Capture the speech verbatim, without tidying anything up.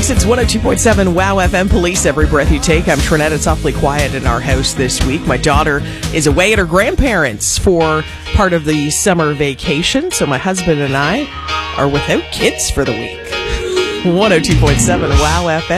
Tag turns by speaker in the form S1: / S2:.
S1: Police. It's one oh two point seven Wow F M. Police, every breath you take. I'm Trinette. It's awfully quiet in our house this week. My daughter is away at her grandparents' for part of the summer vacation, so my husband and I are without kids for the week. one oh two point seven Wow F M.